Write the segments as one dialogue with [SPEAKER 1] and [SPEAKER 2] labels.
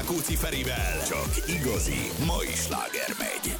[SPEAKER 1] Rákóczi Ferivel. Csak igazi mai sláger megy.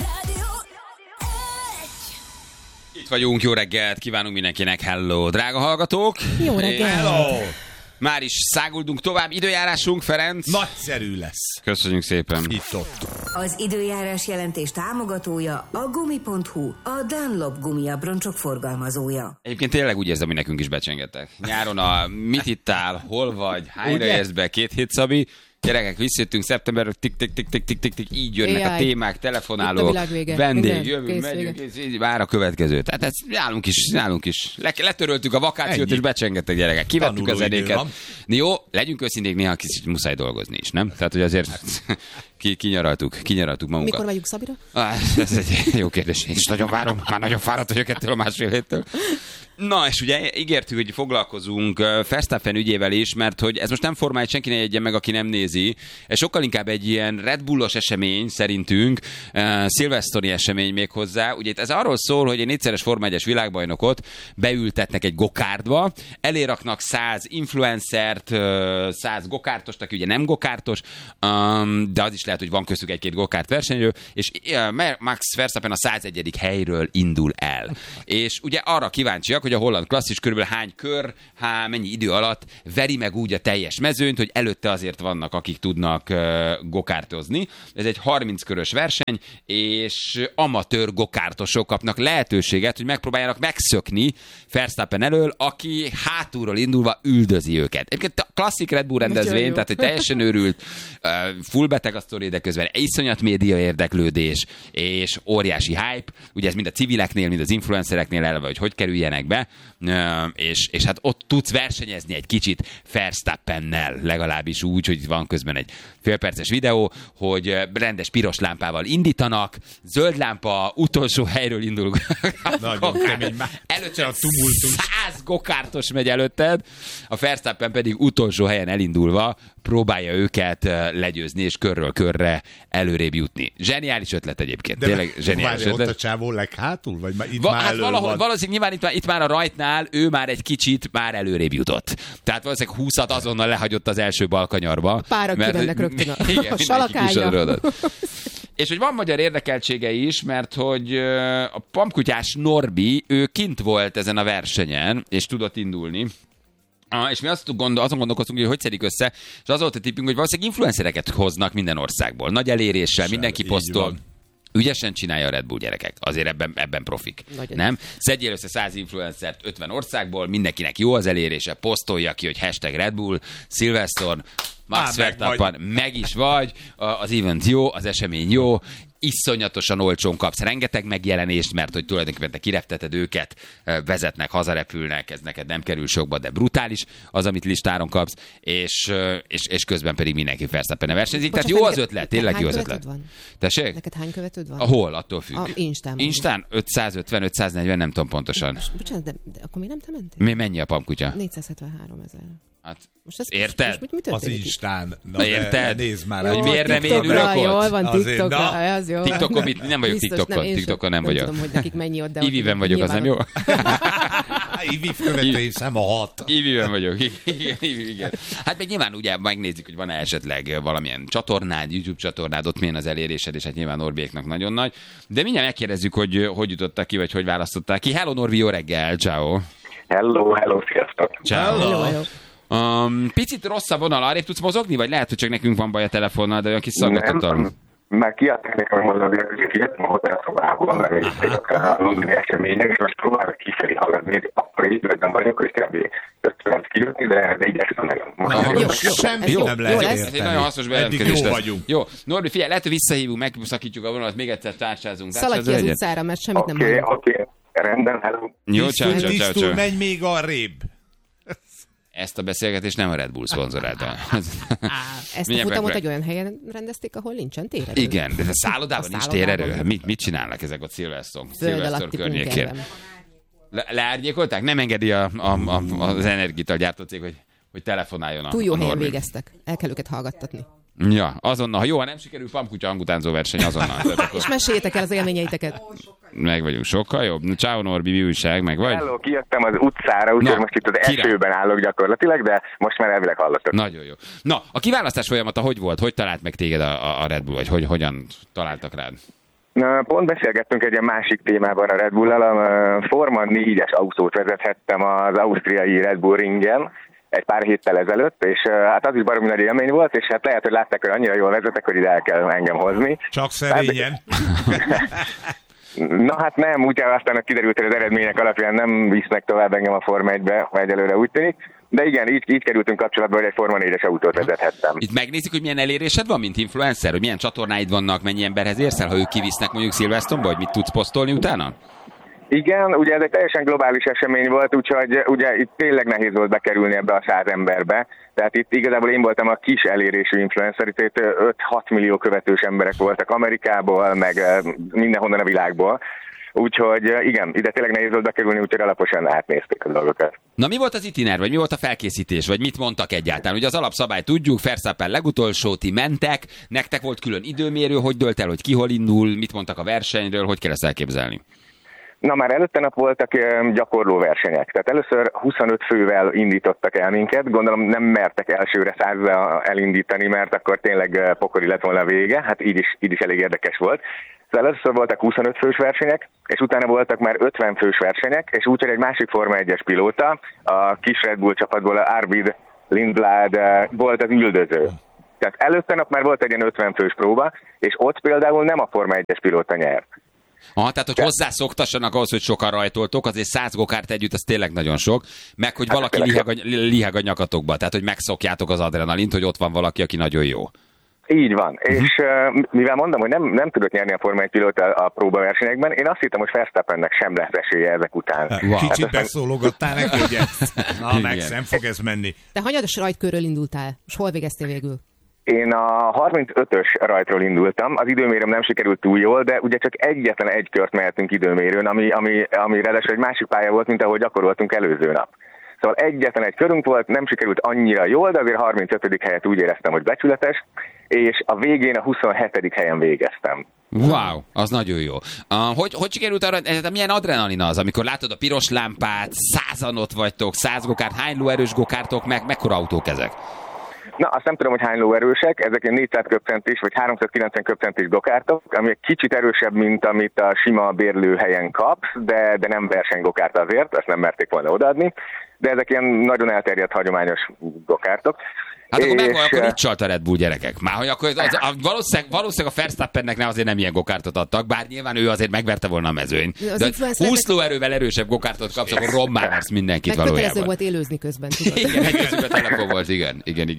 [SPEAKER 2] Itt vagyunk, jó reggelt, kívánunk mindenkinek, hello, drága hallgatók!
[SPEAKER 3] Jó reggelt!
[SPEAKER 4] Hello!
[SPEAKER 2] Már is száguldunk tovább, időjárásunk, Ferenc.
[SPEAKER 4] Nagyszerű lesz.
[SPEAKER 2] Köszönjük szépen.
[SPEAKER 4] Itt-ott.
[SPEAKER 5] Az időjárás jelentés támogatója a gumi.hu, a Dunlop gumiabroncsok forgalmazója.
[SPEAKER 2] Egyébként tényleg úgy érzem, hogy nekünk is becsengettek. Nyáron a mit ittál, hol vagy, hányra érsz be, 2 hét, Szabi? Gyerekek, visszajöttünk szeptemberről, tik-tik-tik-tik-tik, így jönnek a témák, telefonálók, vendég, jövünk, megyünk, vár a következő. Tehát ez nálunk is. Letöröltük a vakációt, és becsengettek, gyerekek. Kivettük az edéket. Jó, legyünk őszinték, néha kicsit muszáj dolgozni is, nem? Tehát, hogy azért kinyaraltuk magunkat.
[SPEAKER 3] Mikor megyünk Szabira?
[SPEAKER 2] Ez egy jó kérdés. Én is nagyon várom, már nagyon fáradt vagyok ettől a másfél héttől. Na, és ugye ígértük, hogy foglalkozunk Verstappen ügyével is, mert hogy ez most nem formális, senki ne jegye meg, aki nem nézi. Ez sokkal inkább egy ilyen Red Bullos esemény szerintünk, szilveszteri esemény még hozzá. Ugye ez arról szól, hogy egy 4-szeres Forma 1-es világbajnokot beültetnek egy gokártba, eléraknak 100 influencert, 100 gokártost, aki ugye nem gokártos, de az is lehet, hogy van köztük egy-két gokárt versenyről, és Max Verstappen a 101. helyről indul el. És ugye arra kíváncsiak, hogy a holland klasszis körülbelül hány kör, mennyi idő alatt veri meg úgy a teljes mezőnyt, hogy előtte azért vannak, akik tudnak gokártozni. Ez egy 30 körös verseny, és amatőr gokártosok kapnak lehetőséget, hogy megpróbáljanak megszökni Verstappen elől, aki hátulról indulva üldözi őket. Egyébként a klasszik Red Bull rendezvény, tehát hogy teljesen őrült, full beteg a sztori, de közben iszonyat média érdeklődés, és óriási hype. Ugye ez mind a civileknél, mind az influencereknél eleve, hogy kerüljenek be, és hát ott tudsz versenyezni egy kicsit Verstappennel, legalábbis úgy, hogy van közben egy félperces videó, hogy rendes piros lámpával indítanak, zöld lámpa, utolsó helyről indul.
[SPEAKER 4] Nagyon kemény, előtte a tumultus.
[SPEAKER 2] 100 gokártos megy előtted, a Verstappen pedig utolsó helyen elindulva próbálja őket legyőzni, és körről körre előrébb jutni. Zseniális ötlet egyébként.
[SPEAKER 4] De
[SPEAKER 2] tényleg zseniális ötlet.
[SPEAKER 4] Ott a csávó leghátul? Vagy itt már elő van?
[SPEAKER 2] Valószínűleg itt már a rajtnál ő már egy kicsit már előrébb jutott. Tehát valószínűleg 20-at azonnal lehagyott az első balkanyarba.
[SPEAKER 3] Párak kimennek rögtön a
[SPEAKER 2] salakája. És hogy van magyar érdekeltsége is, mert hogy a pampkutyás Norbi, ő kint volt ezen a versenyen, és tudott indulni. És mi azon gondolkoztunk, hogy szedik össze, és az volt a tippünk, hogy valószínűleg influencereket hoznak minden országból. Nagy eléréssel, mindenki posztol. Ügyesen csinálja a Red Bull, gyerekek. Azért ebben profik. Nagyon. Nem? Szedjél össze 100 influencert 50 országból, mindenkinek jó az elérése, posztolja ki, hogy #Red Bull, Silverstone, Max Verstappen, meg is vagy, az event jó, az esemény jó, iszonyatosan olcsón kapsz rengeteg megjelenést, mert hogy tulajdonképpen te kirepteted őket, vezetnek, hazarepülnek, ez neked nem kerül sokba, de brutális az, amit listáron kapsz, és közben pedig mindenki Verstappen versenyzik. Tehát jó az ötlet, tényleg jó az ötlet. Tessék?
[SPEAKER 3] Neked hány követőd van?
[SPEAKER 2] Hol? Attól függ.
[SPEAKER 3] Instán
[SPEAKER 2] 550-540, nem tudom pontosan.
[SPEAKER 3] Bocsánat, de akkor még nem te mentél?
[SPEAKER 2] Mennyi a pampkutya?
[SPEAKER 3] 473 000.
[SPEAKER 2] Hát,
[SPEAKER 3] most ez,
[SPEAKER 2] érted?
[SPEAKER 3] Most
[SPEAKER 4] az Instán.
[SPEAKER 2] Érted?
[SPEAKER 4] Nézd már.
[SPEAKER 2] Hogy miért nem érülök ott?
[SPEAKER 3] Jól van, TikTokra, az jó.
[SPEAKER 2] TikTokon nem vagyok TikTokon nem vagyok.
[SPEAKER 3] Nem tudom, hogy nekik mennyi ott, de...
[SPEAKER 2] Iviben vagyok, az nem jó?
[SPEAKER 4] Ivi követői szem a 6.
[SPEAKER 2] Iviben vagyok, igen. Hát meg nyilván ugye megnézzük, hogy van-e esetleg valamilyen csatornád, YouTube csatornád, ott milyen az elérésed, és hát nyilván Norbiéknak nagyon nagy. De mindjárt megkérdezzük, hogy jutottak ki, vagy hogy választották ki. Hello Norbi, jó reggel, ciao.
[SPEAKER 6] Hello, sziasztok.
[SPEAKER 2] Ciao.
[SPEAKER 3] Hello.
[SPEAKER 2] Picit rossz a vonal, arrébb tudsz mozogni, vagy lehet, hogy csak nekünk van baj a telefonnal, de olyan kis szaggatott.
[SPEAKER 6] Már kiadták nekem mondani, hogy kijöttem a hotelszobából, mert vagyok a londoni események, és most próbálok kifelé haladni, akkor így vettem vagyok, hogy kb. 50 kijutni, de igyekszem nagyon.
[SPEAKER 4] Jó, semmi nem lehet érteni.
[SPEAKER 2] Ez egy nagyon hasznos bejelentkezés lesz.
[SPEAKER 4] Vagyunk.
[SPEAKER 2] Jó, Norbi, figyelj, lehet, hogy visszahívunk, megszakítjuk a vonalat, még egyszer társázunk.
[SPEAKER 3] Szaladj ki az utcára, mert semmit nem hallunk.
[SPEAKER 6] Oké, rendben, hello.
[SPEAKER 2] Jó,
[SPEAKER 4] Tisztul, menj még arrébb.
[SPEAKER 2] Ezt a beszélgetést nem a Red Bull szponzorálta.
[SPEAKER 3] Ezt a futamot egy olyan helyen rendezték, ahol nincsen térerő.
[SPEAKER 2] Igen, de a szállodában nincs térerő. Mit csinálnak ezek a Silverstone környékén? Leárnyékolták? Nem engedi az energiát gyártó cég, hogy telefonáljon a
[SPEAKER 3] túl jó helyen
[SPEAKER 2] Norbi.
[SPEAKER 3] végeztek. El kell őket hallgattatni.
[SPEAKER 2] Ja, azonnal. Jó, ha nem sikerül, pampkutya hangutánzó verseny azonnal.
[SPEAKER 3] És meséljétek el az élményeiteket.
[SPEAKER 2] Meg vagyunk, sokkal jobb. Ciao Norbi, mi újság, meg vagy?
[SPEAKER 6] Hello, kijöttem az utcára, úgyhogy most itt az esőben állok gyakorlatilag, de most már elvileg hallottok.
[SPEAKER 2] Nagyon jó. Na, a kiválasztás folyamata hogy volt? Hogy talált meg téged a Red Bull, vagy hogyan találtak rád?
[SPEAKER 6] Na, pont beszélgettünk egy ilyen másik témában a Red Bull-al, a Forma 4-es autót vezethettem az ausztriai Red Bull ringen egy pár héttel ezelőtt, és hát az is baromi nagy élmény volt, és hát lehet, hogy látták, hogy annyira jól vezetek, hogy ide el kell engem hozni.
[SPEAKER 4] Csak szerényen.
[SPEAKER 6] Na hát nem, úgy aztán kiderült, hogy az eredmények alapján nem visznek tovább engem a Forma 1-be, ha egyelőre úgy tűnik. De igen, így kerültünk kapcsolatba, hogy egy Forma 4-es autót vezethettem.
[SPEAKER 2] Itt megnézik, hogy milyen elérésed van, mint influencer, hogy milyen csatornáid vannak, mennyi emberhez érsz el, ha ők kivisznek mondjuk Silverstone-ba, hogy mit tudsz posztolni utána?
[SPEAKER 6] Igen, ugye ez egy teljesen globális esemény volt, úgyhogy ugye itt tényleg nehéz volt bekerülni ebbe a 100 emberbe. Tehát itt igazából én voltam a kis elérésű influencer, itt 5-6 millió követős emberek voltak Amerikából, meg mindenhonnan a világból. Úgyhogy igen, ide tényleg nehéz volt bekerülni, úgyhogy alaposan átnézték a dolgokat.
[SPEAKER 2] Na mi volt az itiner, vagy mi volt a felkészítés, vagy mit mondtak egyáltalán? Ugye az alapszabály tudjuk, Verstappen legutolsó, ti mentek, nektek volt külön időmérő, hogy dölt el, hogy ki hol indul, mit mondtak a versenyről, hogy kell ezt elképzelni?
[SPEAKER 6] Na már előtte nap voltak gyakorló versenyek. Tehát először 25 fővel indítottak el minket, gondolom nem mertek elsőre 100-zal elindítani, mert akkor tényleg pokoli lett volna a vége, hát így is elég érdekes volt. Szóval először voltak 25 fős versenyek, és utána voltak már 50 fős versenyek, és úgyhogy egy másik Forma 1-es pilóta, a kis Red Bull csapatból Arvid Lindblad volt az üldöző. Tehát előtte nap már volt egy ilyen 50 fős próba, és ott például nem a Forma 1-es pilóta nyert.
[SPEAKER 2] Aha, tehát, hogy hozzászoktassanak ahhoz, hogy sokan rajtoltok, azért 100 gokárt együtt, az tényleg nagyon sok, meg hogy valaki liheg a nyakatokba, tehát, hogy megszokjátok az adrenalint, hogy ott van valaki, aki nagyon jó.
[SPEAKER 6] Így van, és mivel mondom, hogy nem tudott nyerni a Forma 1 pilóta a próbaversenyekben, én azt hittem, hogy Verstappennek sem lesz esélye ezek után.
[SPEAKER 2] Wow.
[SPEAKER 4] Kicsit beszólogattál neki, ugye? Na, meg nem fog ez menni.
[SPEAKER 3] Te hanyados rajtkörről indultál, és hol végeztél végül?
[SPEAKER 6] Én a 35-ös rajtról indultam, az időmérőm nem sikerült túl jól, de ugye csak egyetlen egy kört mehetünk időmérőn, ami ráadásul egy másik pálya volt, mint ahogy gyakoroltunk előző nap. Szóval egyetlen egy körünk volt, nem sikerült annyira jól, de azért 35. helyet úgy éreztem, hogy becsületes, és a végén a 27. helyen végeztem.
[SPEAKER 2] Wow, az nagyon jó. Hogy sikerült arra, milyen adrenalin az, amikor látod a piros lámpát, 100-an ott vagytok, 100 gokárt, hány lóerős gokártok, mekkora autók ezek?
[SPEAKER 6] Na, azt nem tudom, hogy hány lóerősek, ezek ilyen 400 köbcentis vagy 390 köbcentis gokártok, ami egy kicsit erősebb, mint amit a sima bérlőhelyen kapsz, de nem versenygokárt azért, ezt nem merték volna odaadni, de ezek ilyen nagyon elterjedt hagyományos gokártok.
[SPEAKER 2] Hát akkor itt csalt a Red Bull, gyerekek. Már hogy akkor valószínűleg a Verstappennek azért nem ilyen gokártot adtak, bár nyilván ő azért megverte volna a mezőny. De 20 lóerővel erősebb gokártot kapsz, akkor rommá versz mindenkit valójában.
[SPEAKER 3] Megkötelező volt élőzni közben, tudod.
[SPEAKER 2] Igen, egy közben telefon volt, igen.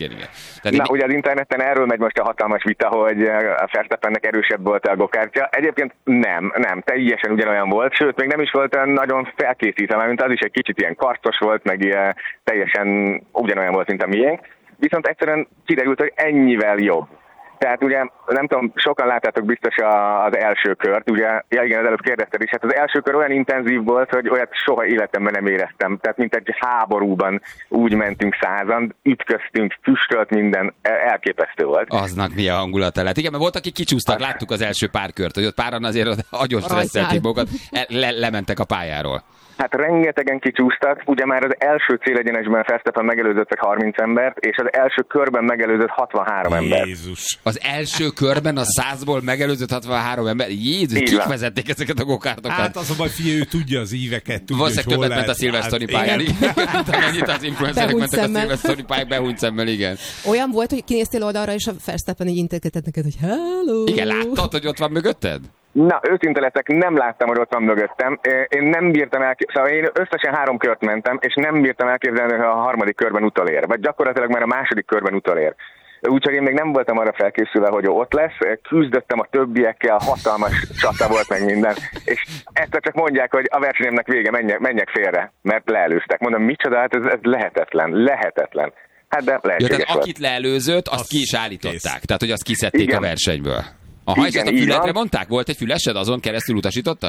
[SPEAKER 6] Na, ugye az interneten erről megy most a hatalmas vita, hogy a Verstappennek erősebb volt a gokártja. Egyébként nem, teljesen ugyanolyan volt, sőt, még nem is volt nagyon felkészítve, mint az is egy kicsit ilyen kartos volt, meg ilyen teljesen ugyanolyan volt, mint a miénk. Viszont egyszerűen kiderült, hogy ennyivel jobb. Tehát ugye, nem tudom, sokan láttátok biztos az első kört, ugye, ja igen, az előbb kérdezted is, hát az első kör olyan intenzív volt, hogy olyat soha életemben nem éreztem. Tehát mint egy háborúban úgy mentünk 100-an, ütköztünk, füstölt minden, elképesztő volt.
[SPEAKER 2] Aznak milyen hangulata lett. Igen, mert volt, akik kicsúsztak, láttuk az első pár kört, hogy ott páran azért agyon stresszelték magukat, lementek a pályáról.
[SPEAKER 6] Hát rengetegen kicsúsztak, ugye már az első célegyenesben Verstappen megelőzött 30 embert, és az első körben megelőzött 63 embert.
[SPEAKER 4] Jézus!
[SPEAKER 2] Az első körben a 100-ból megelőzött 63 ember? Jézus, kik vezették ezeket a gokártokat?
[SPEAKER 4] Hát az a baj, figyelj, ő tudja az íveket, tudja,
[SPEAKER 2] valószínűleg többet ment a Silverstone pályán. Annyit az influencerek mentek a Silverstone pályán, behúnyt szemmel, igen.
[SPEAKER 3] Olyan volt, hogy kinéztél oldalra, és a Verstappen így integetett neked, hogy hello!
[SPEAKER 2] Igen, láttad, hogy ott van mögötted?
[SPEAKER 6] Na, őszinte leszek, nem láttam, hogy ott van mögöttem. Én nem bírtam szóval én összesen 3 kört mentem, és nem bírtam elképzelni, hogy a harmadik körben utolér. Vagy gyakorlatilag már a második körben utolér. Úgyhogy én még nem voltam arra felkészülve, hogy ott lesz. Küzdöttem a többiekkel, hatalmas csata volt meg minden. És egyszer csak mondják, hogy a versenyemnek vége, menjek félre, mert leelőztek. Mondom, micsoda, hát ez lehetetlen. Hát de lehetséges
[SPEAKER 2] tehát akit leelőzött, azt ki is állították. Tehát, hogy azt kiszedték a versenyből. Aha, és ezt a fületre mondták? Volt egy fülesed, azon keresztül utasítottak?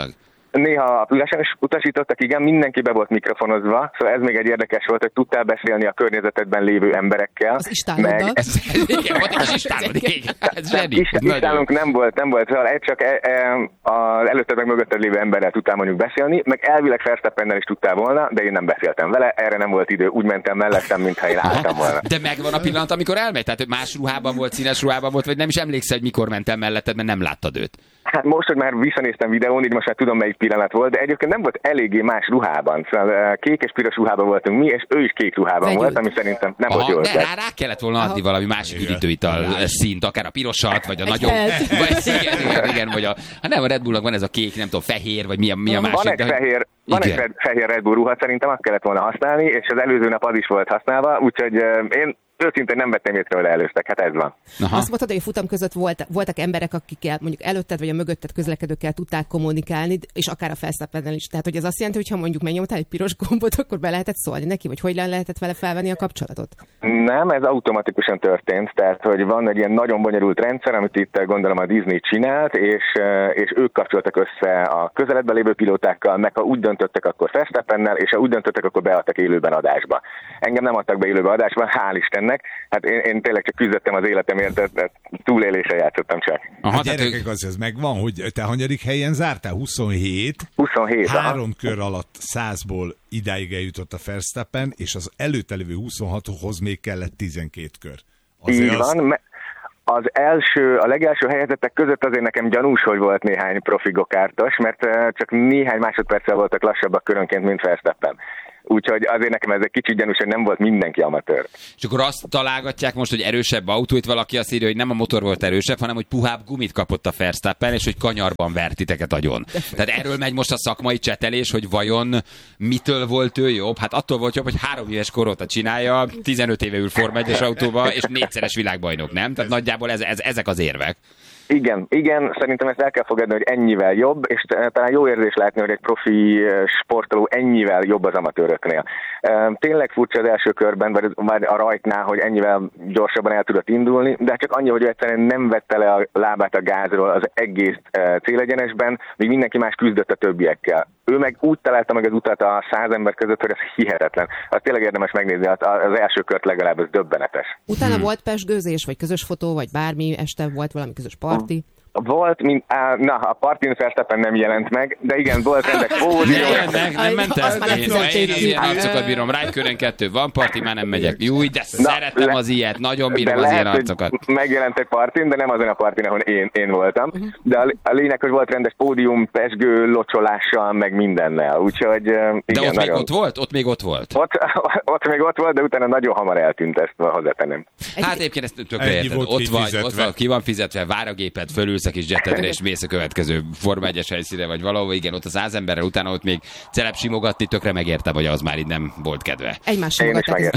[SPEAKER 6] Néha a üresen is utasítottak, igen, mindenki be volt mikrofonozva, szóval ez még egy érdekes volt, hogy tudtál beszélni a környezetedben lévő emberekkel.
[SPEAKER 3] Az istáloddal.
[SPEAKER 2] Igen, volt egy istálod, igen. Ez zseni.
[SPEAKER 6] Istálunk nem volt, szóval csak az előtted meg mögötted lévő emberrel tudtál mondjuk beszélni, meg elvileg Verstappennel is tudtál volna, de én nem beszéltem vele, erre nem volt idő, úgy mentem mellettem, mintha én álltam volna.
[SPEAKER 2] De megvan a pillanat, amikor elmegy? Tehát más ruhában volt, színes ruhában volt, vagy nem is emlékszel, hogy mikor mentem melletted, mert nem láttad őt?
[SPEAKER 6] Hát most, hogy már visszanéztem videón, így most már tudom, melyik pillanat volt, de egyébként nem volt eléggé más ruhában. Szóval kék és piros ruhában voltunk mi, és ő is kék ruhában volt, ami szerintem nem volt jó.
[SPEAKER 2] De rá kellett volna adni valami másik üdítőital színt, akár a pirosat, vagy a nagyobb... Igen, vagy nem, a Red Bullnak van ez a kék, nem tudom, fehér, vagy mi a másik. Van egy fehér Red Bull ruha, szerintem azt kellett volna használni, és az előző nap az is volt használva, úgyhogy én őszintén nem vettem észre, hogy előztek, hát ez van.
[SPEAKER 3] Aha. Azt mondtad, hogy a futam között voltak emberek, akikkel mondjuk előtted vagy a mögötted közlekedőkkel tudták kommunikálni, és akár a Verstappennel is. Tehát, hogy ez azt jelenti, hogy ha mondjuk megnyomtál egy piros gombot, akkor be lehetett szólni neki, vagy hogy lehetett vele felvenni a kapcsolatot?
[SPEAKER 6] Nem, ez automatikusan történt, tehát, hogy van egy ilyen nagyon bonyolult rendszer, amit itt gondolom a Disney csinált, és ők kapcsoltak össze a közeledben lévő pilótákkal, meg ha úgy döntöttek, akkor Verstappennel, és ha úgy döntöttek, akkor beadtak élőben adásba. Engem nem adtak be élőben adásba, hál' Istennek. Hát én tényleg csak küzdöttem az életemért, de túlélésre játszottam csak.
[SPEAKER 4] A gyerekek, az megvan, hogy te hanyadik helyen zártál? 27?
[SPEAKER 6] 27.
[SPEAKER 4] 3 kör alatt 100-ból idáig eljutott a Verstappen, és az előtte lévő 26-hoz még kellett 12 kör.
[SPEAKER 6] Így van. A legelső helyezettek között azért nekem gyanús, hogy volt néhány profi gokártos, mert csak néhány másodperccel voltak lassabbak körönként, mint Verstappen. Úgyhogy azért nekem ez egy kicsit gyanús, hogy nem volt mindenki amatőr.
[SPEAKER 2] És akkor azt találgatják most, hogy erősebb autó, itt valaki azt írja, hogy nem a motor volt erősebb, hanem hogy puhább gumit kapott a Verstappen, és hogy kanyarban vert titeket agyon. Tehát erről megy most a szakmai csetelés, hogy vajon mitől volt ő jobb? Hát attól volt jobb, hogy 3 éves kor óta csinálja, 15 éve ül Forma 1-es autóba, és 4-szeres világbajnok, nem? Tehát nagyjából ezek az érvek.
[SPEAKER 6] Igen, szerintem ezt el kell fogadni, hogy ennyivel jobb, és talán jó érzés látni, hogy egy profi sportoló ennyivel jobb az amatőröknél. Tényleg furcsa az első körben, vagy a rajtnál, hogy ennyivel gyorsabban el tudott indulni, de csak annyi, hogy egyszerűen nem vette le a lábát a gázról az egész célegyenesben, míg mindenki más küzdött a többiekkel. Ő meg úgy találta meg az utat a 100 ember között, hogy ez hihetetlen. Az tényleg érdemes megnézni, az első kört legalább, ez döbbenetes.
[SPEAKER 3] Utána volt pezsgőzés, vagy közös fotó, vagy bármi, este volt valami közös parti?
[SPEAKER 6] Volt, a partin Verstappen nem jelent meg, de igen, volt rendes pódium.
[SPEAKER 2] Nem ment el. Én az ilyen arcokat bírom. Rájkörön 2 van parti, már nem megyek. Júj, de szeretem az ilyet. Nagyon bírom az ilyen arcokat.
[SPEAKER 6] Megjelent egy partin, de nem azon a partin, ahol én voltam. De a lényeg, hogy volt rendes pódium, pezsgő, locsolással, meg mindennel. Úgyhogy igen,
[SPEAKER 2] de ott még ott volt? Ott még ott volt?
[SPEAKER 6] Ott még ott volt, de utána nagyon hamar eltűnt, ezt hozzátennem.
[SPEAKER 2] Hát egyébként ezt tökre érted. Ott van, ki van fizetve, vár a gépet, fölülsz a kis jetedre, és mész a következő Forma 1-es helyszínre, vagy valahol, igen, ott a 100 emberrel, utána ott még celeb simogatni, tökre megértem, hogy az már így nem volt kedve.
[SPEAKER 3] Egymás simogatták.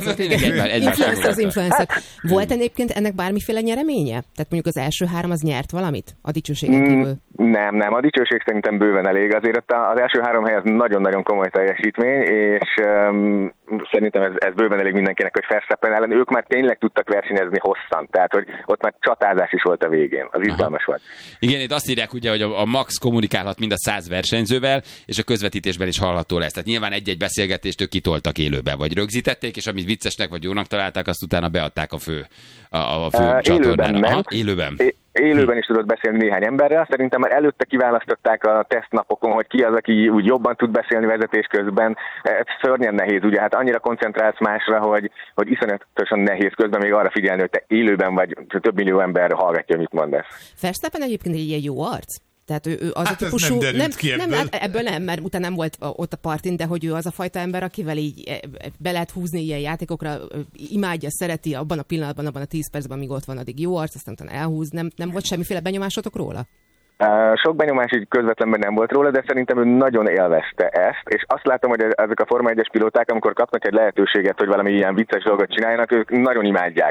[SPEAKER 3] Az influencer. Volt egyébként ennek bármiféle nyereménye? Tehát mondjuk az első 3 az nyert valamit? A dicsőségen kívül?
[SPEAKER 6] Nem, a dicsőség szerintem bőven elég. Azért az első 3 hely az nagyon-nagyon komoly teljesítmény, és szerintem ez bőven elég mindenkinek, hogy Verstappen ellen ők már tényleg tudtak versenyezni hosszan, tehát hogy ott már csatázás is volt a végén, az izgalmas volt.
[SPEAKER 2] Igen, itt azt írják ugye, hogy a Max kommunikálhat mind a 100 versenyzővel, és a közvetítésben is hallható lesz. Tehát nyilván egy-egy beszélgetést ők kitoltak élőbe, vagy rögzítették, és amit viccesnek vagy jónak találták, azt utána beadták a fő csatornára.
[SPEAKER 6] Élőben is tudott beszélni néhány emberrel, szerintem már előtte kiválasztották a tesztnapokon, hogy ki az, aki úgy jobban tud beszélni vezetés közben. Ez szörnyen nehéz, ugye, hát annyira koncentrálsz másra, hogy iszonyatosan nehéz közben még arra figyelni, hogy te élőben vagy, több millió ember hallgatja, mit mondasz.
[SPEAKER 3] Verstappen egyébként egy ilyen jó arc? Tehát ő az
[SPEAKER 4] hát
[SPEAKER 3] a típusú...
[SPEAKER 4] Nem,
[SPEAKER 3] ebből nem, mert utána nem volt ott a partin, de hogy ő az a fajta ember, akivel így be lehet húzni ilyen játékokra, imádja, szereti abban a pillanatban, abban a 10 percben, amíg ott van, addig jó arc, aztán utána elhúz. Nem volt semmiféle benyomásotok róla?
[SPEAKER 6] Sok benyomás így közvetlenben nem volt róla, de szerintem ő nagyon élvezte ezt, és azt látom, hogy ezek a Forma 1-es pilóták, amikor kapnak egy lehetőséget, hogy valami ilyen vicces dolgot csináljanak, ők nagyon imádják.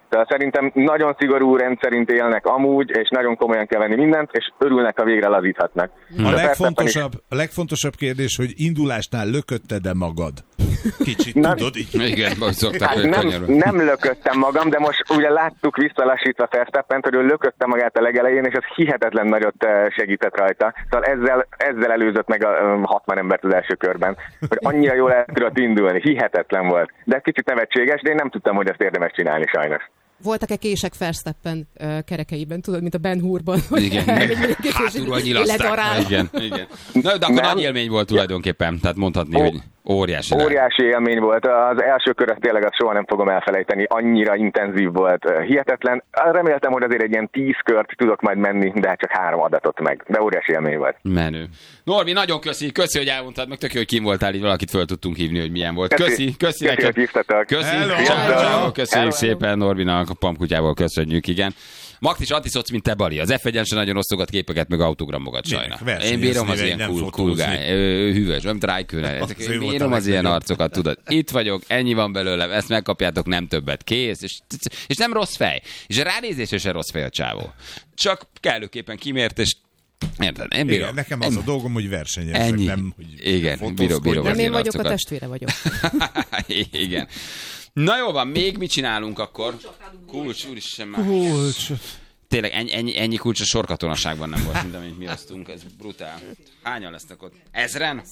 [SPEAKER 6] Tehát szerintem nagyon szigorú rendszerint élnek amúgy, és nagyon komolyan kell venni mindent, és örülnek, ha végre lazíthatnak.
[SPEAKER 4] A legfontosabb kérdés, hogy indulásnál lökötted-e magad? Kicsit tudod így.
[SPEAKER 2] Igen, most szokták,
[SPEAKER 6] Hát
[SPEAKER 2] hogy
[SPEAKER 6] nem lököttem magam, de most ugye láttuk visszalassítva Verstappent, hogy ő lökötte magát a legelején, és az hihetetlen nagyot segített rajta. Szóval ezzel előzött meg a 60 embert az első körben, hogy annyira jól el tudott indulni, hihetetlen volt. De kicsit nevetséges, de én nem tudtam, hogy ezt érdemes csinálni sajnos.
[SPEAKER 3] Voltak-e kések Verstappen kerekeiben, tudod, mint a Ben Hurban?
[SPEAKER 2] Igen, hátulról nyilaszták. Igen. Na, de akkor nagy élmény volt tulajdonképpen, tehát mondhatni, hogy óriási.
[SPEAKER 6] Óriási élmény volt. Az első köröt tényleg azt soha nem fogom elfelejteni. Annyira intenzív volt, hihetetlen. Reméltem, hogy azért egy ilyen 10 kört tudok majd menni, de csak 3 adatot meg. De óriási élmény volt.
[SPEAKER 2] Menő. Norbi, nagyon köszi, hogy elmondtad, meg tök jó, hogy kim voltál, így valakit föl tudtunk hívni, hogy milyen volt. Köszi
[SPEAKER 6] hogy hívtatok.
[SPEAKER 2] Köszönjük szépen Norbinak, a Pamkutyával köszönjük, igen. Maktis antiszocz, mint te, Bali. Az F1-en sem nagyon osztogat képeket, meg autogramokat sajna. Én bírom az ilyen cool guy. Hűvös, nem Raikkonen. Én bírom az ilyen arcokat, tudod. Itt vagyok, ennyi van belőlem, ezt megkapjátok, nem többet, kész. És nem rossz fej. És a ránézésre se rossz fej a csávó. Csak kellőképpen kimért, és érted, én bírom.
[SPEAKER 4] Igen, nekem az a dolgom, hogy versenyezek,
[SPEAKER 2] ennyi.
[SPEAKER 4] nem, hogy
[SPEAKER 2] igen, bírom
[SPEAKER 3] nem
[SPEAKER 2] az
[SPEAKER 3] én vagyok,
[SPEAKER 2] arcokat.
[SPEAKER 3] a testvére vagyok.
[SPEAKER 2] Igen. Na jó van, még mit csinálunk akkor? Kulcs, úristen már. Tényleg ennyi kulcs a sorkatonaságban nem volt, mint amit mi osztunk, ez brutál. Hányan lesznek ott? 1000-en?
[SPEAKER 3] 100 000.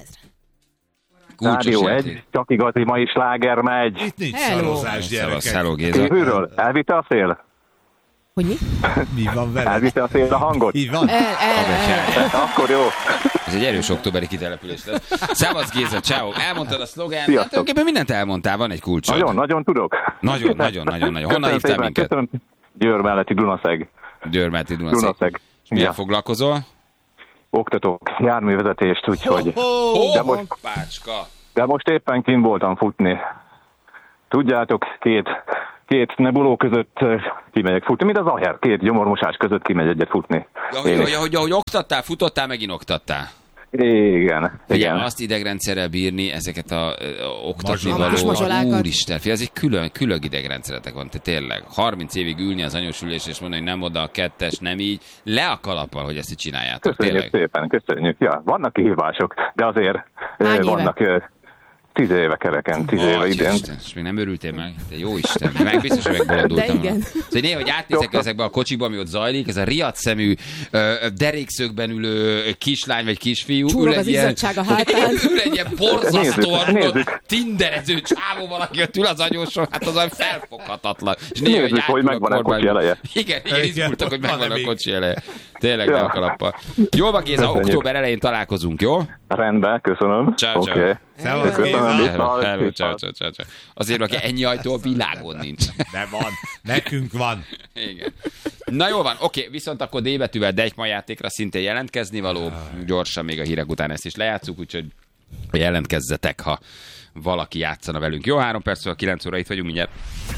[SPEAKER 7] Rádió 1, csak igazi mai sláger megy.
[SPEAKER 4] Itt nincs
[SPEAKER 3] Hello.
[SPEAKER 4] szarozás, gyerekek.
[SPEAKER 2] Hello, Géza.
[SPEAKER 7] Kívülről elvitte a szél?
[SPEAKER 3] Hogy mi?
[SPEAKER 4] Mi van vele?
[SPEAKER 7] Elvitte a szél a hangot?
[SPEAKER 4] Így van?
[SPEAKER 7] Akkor jó.
[SPEAKER 2] Ez egy erős októberi kitelepülés lesz. Szevasz Géza, ciao. Elmondtad a szlogán. Hát
[SPEAKER 7] Sziasztok.
[SPEAKER 2] tulajdonképpen mindent elmondtál, van egy kulcsod.
[SPEAKER 7] Nagyon tudok.
[SPEAKER 2] Nagyon. Honnan hívtál minket?
[SPEAKER 7] Köszönöm. Győr melletti Dunaszeg.
[SPEAKER 2] Győr melletti Dunaszeg. Milyen foglalkozol?
[SPEAKER 7] Oktatók, járművezetést, úgyhogy...
[SPEAKER 2] Pácska.
[SPEAKER 7] De most éppen kint voltam futni. Tudjátok, két nebuló között kimegyek futni, mint az aher, 2 gyomormosás között kimegy egyet futni.
[SPEAKER 2] Hogy oktattál, futottál, megint oktattál.
[SPEAKER 7] Igen.
[SPEAKER 2] Figyelj, azt idegrendszerrel bírni, ezeket oktatni
[SPEAKER 3] Mazsolákat.
[SPEAKER 2] való. Úristen, ez egy külön idegrendszeretek van, te tényleg. 30 évig ülni az anyósülés és mondani, hogy nem oda a 2-es, nem így. Le a kalappal, hogy ezt így csináljátok.
[SPEAKER 7] Köszönjük szépen, köszönjük. Ja, vannak kihívások, de azért vannak 10 éve kereken, 10 éve idén.
[SPEAKER 2] Isten, és még nem örültél meg? Te jó Isten, meg biztos, hogy megbolondultam.
[SPEAKER 3] De igen.
[SPEAKER 2] Szóval néha, hogy átnézek ezekbe a kocsikba, ami ott zajlik, ez a riadt szemű, derékszögben ülő kislány vagy kisfiú.
[SPEAKER 3] Csúrog az izzadság a hátán.
[SPEAKER 2] Ül egy ilyen borzasztóan tinderező csávó valaki, ott ül az anyóson, hát az olyan felfoghatatlan. És
[SPEAKER 7] nézzük, hogy megvan a kocsi eleje.
[SPEAKER 2] Igen, izgultak, hogy megvan a kocsi eleje. Tényleg, le a kalappal. Jól van, Géza, október elején találkozunk, jó?
[SPEAKER 7] Rendben, köszönöm.
[SPEAKER 2] Ciao.
[SPEAKER 4] Szevasz,
[SPEAKER 2] Hello, ciao. Azért, aki ennyi ajtó a világon nincs.
[SPEAKER 4] De van, nekünk van.
[SPEAKER 2] Igen. Na jó van, oké, viszont akkor D betűvel Deichmann játékra szintén jelentkezni való. Gyorsan még a hírek után ezt is lejátszuk, úgyhogy jelentkezzetek, ha valaki játszana velünk. Jó, 3 perccel 9 óra itt vagyunk mindjárt.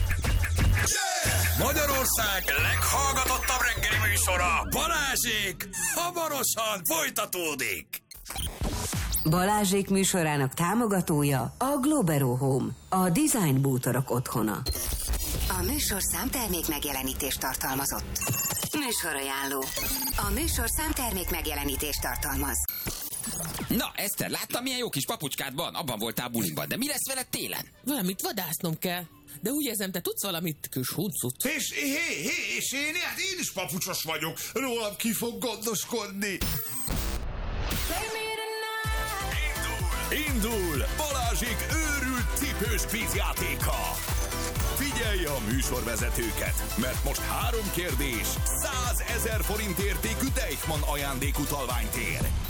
[SPEAKER 1] Magyarország leghallgatottabb reggeli műsora, Balázsék, hamarosan folytatódik.
[SPEAKER 5] Balázsék műsorának támogatója a Globero Home, a design bútorok otthona.
[SPEAKER 8] A műsorszám termék megjelenítést tartalmazott. Műsorajánló. A műsorszám termék megjelenítést tartalmaz.
[SPEAKER 9] Na, Eszter, láttam, milyen jó kis papucskád van? Abban voltál buliban, de mi lesz veled télen?
[SPEAKER 10] Valamit vadásznom kell. De úgy érzem, te tudsz valamit, kis huncut.
[SPEAKER 1] És én is papucsos vagyok. Rólam ki fog gondoskodni. Indul Balázsék őrült cipős kvízjátéka. Figyelj a műsorvezetőket, mert most 3 kérdés, 100 000 forint értékű Deichmann ajándékutalványt ér.